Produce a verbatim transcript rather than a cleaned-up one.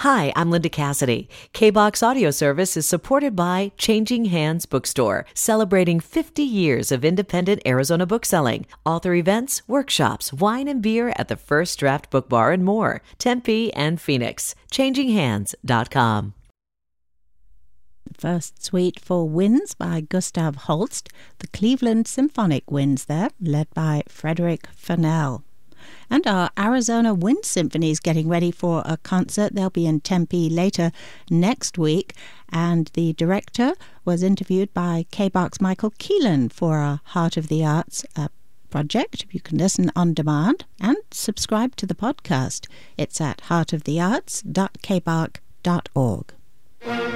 Hi, I'm Linda Cassidy. K-BOX Audio Service is supported by Changing Hands Bookstore, celebrating fifty years of independent Arizona bookselling. Author events, workshops, wine and beer at the First Draft Book Bar and more. Tempe and Phoenix. changing hands dot com. First suite for Winds by Gustav Holst. The Cleveland Symphonic Winds there, led by Frederick Fennell. And our Arizona Wind Symphony is getting ready for a concert. They'll be in Tempe later next week. And the director was interviewed by K-BOX Michael Keelan for a Heart of the Arts uh, project. You can listen on demand and subscribe to the podcast. It's at heart of the arts dot k b o x dot org.